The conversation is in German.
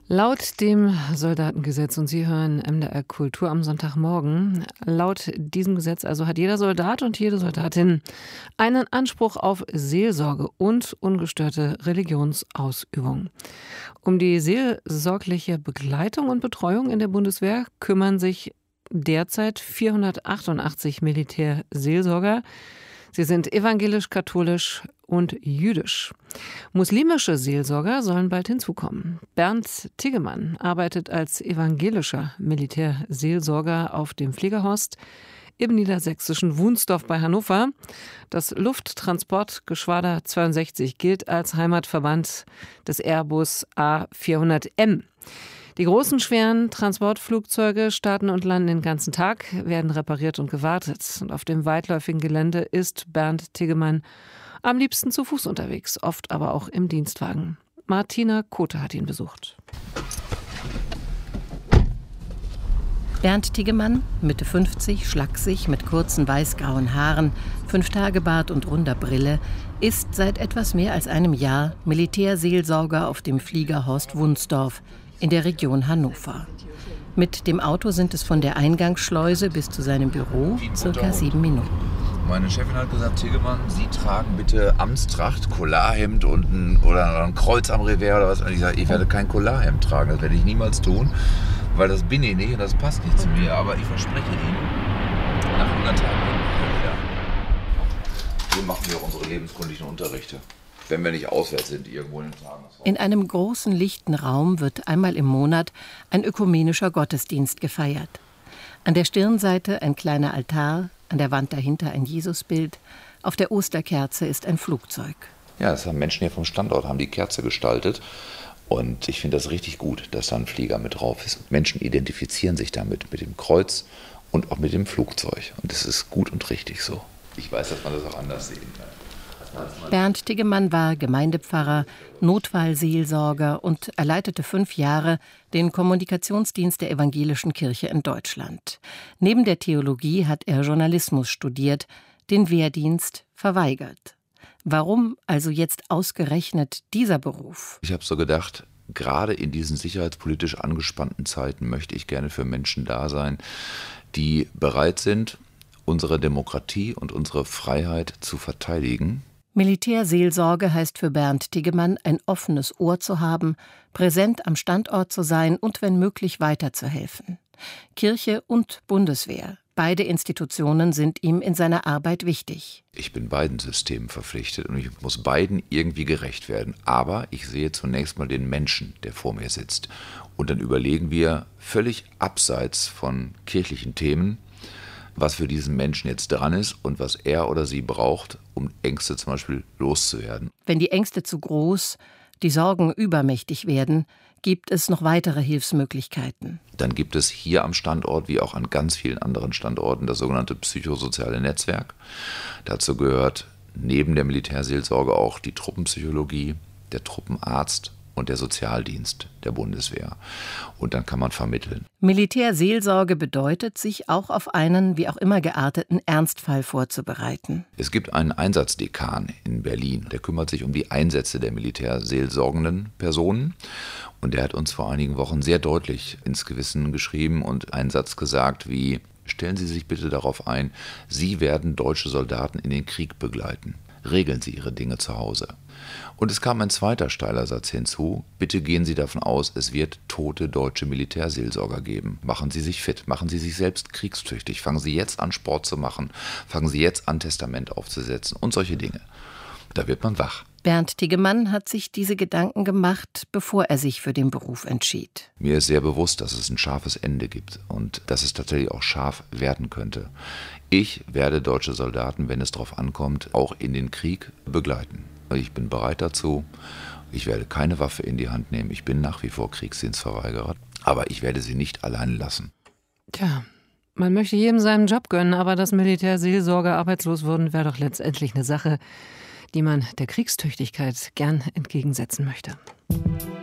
Laut dem Soldatengesetz, und Sie hören MDR Kultur am Sonntagmorgen, laut diesem Gesetz also hat jeder Soldat und jede Soldatin einen Anspruch auf Seelsorge und ungestörte Religionsausübung. Um die seelsorgliche Begleitung und Betreuung in der Bundeswehr kümmern sich derzeit 488 Militärseelsorger. Sie sind evangelisch, katholisch und jüdisch. Muslimische Seelsorger sollen bald hinzukommen. Bernd Tiggemann arbeitet als evangelischer Militärseelsorger auf dem Fliegerhorst im niedersächsischen Wunsdorf bei Hannover. Das Lufttransportgeschwader 62 gilt als Heimatverband des Airbus A400M. Die großen, schweren Transportflugzeuge starten und landen den ganzen Tag, werden repariert und gewartet. Und auf dem weitläufigen Gelände ist Bernd Tiggemann am liebsten zu Fuß unterwegs, oft aber auch im Dienstwagen. Martina Kote hat ihn besucht. Bernd Tiggemann, Mitte 50, schlaksig, mit kurzen weiß-grauen Haaren, 5-Tage-Bart und runder Brille, ist seit etwas mehr als einem Jahr Militärseelsorger auf dem Fliegerhorst Wunsdorf in der Region Hannover. Mit dem Auto sind es von der Eingangsschleuse bis zu seinem Büro ca. 7 Minuten. Meine Chefin hat gesagt, Tiggemann, Sie tragen bitte Amtstracht, Collarhemd und oder ein Kreuz am Revers oder was. Und ich sage, ich werde kein Collarhemd tragen, das werde ich niemals tun, weil das bin ich nicht und das passt nicht zu mir. Aber ich verspreche Ihnen, nach 100 Tagen bin ich wieder. Hier machen wir auch unsere lebenskundlichen Unterrichte, wenn wir nicht auswärts sind, irgendwo in den Tagesraum. In einem großen, lichten Raum wird einmal im Monat ein ökumenischer Gottesdienst gefeiert. An der Stirnseite ein kleiner Altar, an der Wand dahinter ein Jesusbild, auf der Osterkerze ist ein Flugzeug. Ja, das haben Menschen hier vom Standort, haben die Kerze gestaltet. Und ich finde das richtig gut, dass da ein Flieger mit drauf ist. Menschen identifizieren sich damit, mit dem Kreuz und auch mit dem Flugzeug. Und das ist gut und richtig so. Ich weiß, dass man das auch anders sehen kann. Bernd Tiggemann war Gemeindepfarrer, Notfallseelsorger und er leitete 5 Jahre den Kommunikationsdienst der Evangelischen Kirche in Deutschland. Neben der Theologie hat er Journalismus studiert, den Wehrdienst verweigert. Warum also jetzt ausgerechnet dieser Beruf? Ich habe so gedacht, gerade in diesen sicherheitspolitisch angespannten Zeiten möchte ich gerne für Menschen da sein, die bereit sind, unsere Demokratie und unsere Freiheit zu verteidigen. Militärseelsorge heißt für Bernd Tiggemann, ein offenes Ohr zu haben, präsent am Standort zu sein und wenn möglich weiterzuhelfen. Kirche und Bundeswehr, beide Institutionen sind ihm in seiner Arbeit wichtig. Ich bin beiden Systemen verpflichtet und ich muss beiden irgendwie gerecht werden. Aber ich sehe zunächst mal den Menschen, der vor mir sitzt. Und dann überlegen wir völlig abseits von kirchlichen Themen, was für diesen Menschen jetzt dran ist und was er oder sie braucht, um Ängste zum Beispiel loszuwerden. Wenn die Ängste zu groß, die Sorgen übermächtig werden, gibt es noch weitere Hilfsmöglichkeiten. Dann gibt es hier am Standort, wie auch an ganz vielen anderen Standorten, das sogenannte psychosoziale Netzwerk. Dazu gehört neben der Militärseelsorge auch die Truppenpsychologie, der Truppenarzt und der Sozialdienst der Bundeswehr. Und dann kann man vermitteln. Militärseelsorge bedeutet, sich auch auf einen wie auch immer gearteten Ernstfall vorzubereiten. Es gibt einen Einsatzdekan in Berlin, der kümmert sich um die Einsätze der militärseelsorgenden Personen. Und der hat uns vor einigen Wochen sehr deutlich ins Gewissen geschrieben und einen Satz gesagt wie: Stellen Sie sich bitte darauf ein, Sie werden deutsche Soldaten in den Krieg begleiten. Regeln Sie Ihre Dinge zu Hause. Und es kam ein zweiter steiler Satz hinzu: Bitte gehen Sie davon aus, es wird tote deutsche Militärseelsorger geben. Machen Sie sich fit, machen Sie sich selbst kriegstüchtig, fangen Sie jetzt an, Sport zu machen, fangen Sie jetzt an, Testament aufzusetzen und solche Dinge. Da wird man wach. Bernd Tiggemann hat sich diese Gedanken gemacht, bevor er sich für den Beruf entschied. Mir ist sehr bewusst, dass es ein scharfes Ende gibt und dass es tatsächlich auch scharf werden könnte. Ich werde deutsche Soldaten, wenn es darauf ankommt, auch in den Krieg begleiten. Ich bin bereit dazu. Ich werde keine Waffe in die Hand nehmen. Ich bin nach wie vor Kriegsdienstverweigerer. Aber ich werde sie nicht allein lassen. Tja, man möchte jedem seinen Job gönnen, aber dass Militärseelsorger arbeitslos würden, wäre doch letztendlich eine Sache, die man der Kriegstüchtigkeit gern entgegensetzen möchte.